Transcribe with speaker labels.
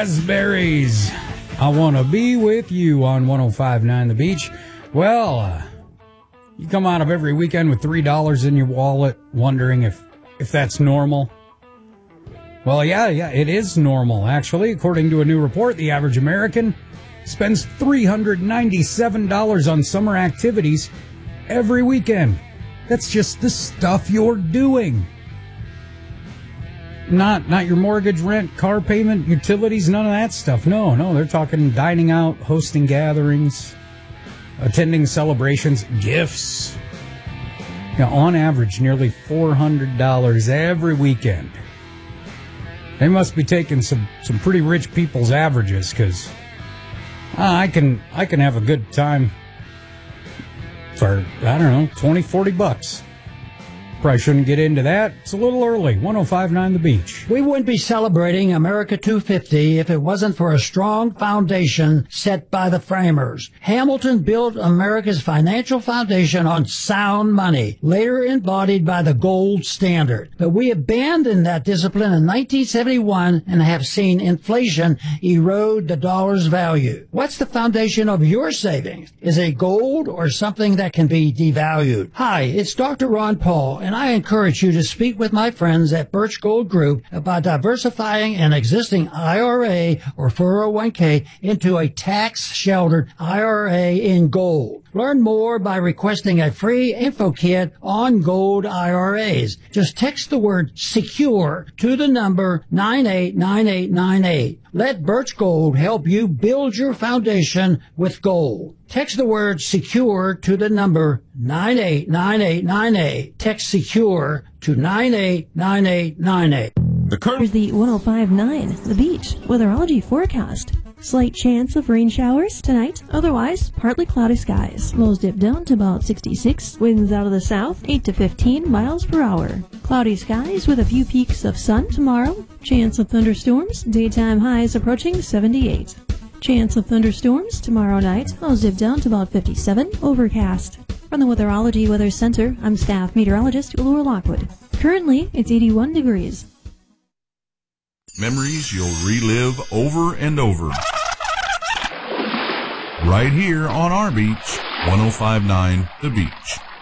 Speaker 1: Raspberries. I want to be with you on 105.9 The Beach. Well, you come out of every weekend with $3 in your wallet wondering if that's normal. Well, yeah, it is normal, actually. According to a new report, the average American spends $397 on summer activities every weekend. That's just the stuff you're doing. Not your mortgage, rent, car payment, utilities, none of that stuff. No, they're talking dining out, hosting gatherings, attending celebrations, gifts. On average, nearly $400 every weekend. They must be taking some pretty rich people's averages, because I can have a good time for, I don't know, $20-$40. Probably shouldn't get into that. It's a little early. 105.9 The Beach.
Speaker 2: We wouldn't be celebrating America 250 if it wasn't for a strong foundation set by the framers. Hamilton built America's financial foundation on sound money, later embodied by the gold standard. But we abandoned that discipline in 1971 and have seen inflation erode the dollar's value. What's the foundation of your savings? Is it gold or something that can be devalued? Hi, it's Dr. Ron Paul, and I encourage you to speak with my friends at Birch Gold Group about diversifying an existing IRA or 401k into a tax-sheltered IRA in gold. Learn more by requesting a free info kit on gold IRAs. Just text the word SECURE to the number 989898. Let Birch Gold help you build your foundation with gold. Text the word SECURE to the number 989898. Text SECURE to 989898.
Speaker 3: Here's the 105.9 The Beach weatherology forecast. Slight chance of rain showers tonight. Otherwise, partly cloudy skies. Lows dip down to about 66. Winds out of the south, 8 to 15 miles per hour. Cloudy skies with a few peaks of sun tomorrow. Chance of thunderstorms. Daytime highs approaching 78. Chance of thunderstorms tomorrow night. Lows dip down to about 57. Overcast. From the Weatherology Weather Center, I'm staff meteorologist Laura Lockwood. Currently, it's 81 degrees.
Speaker 4: Memories you'll relive over and over. Right here on our beach, 105.9 The Beach.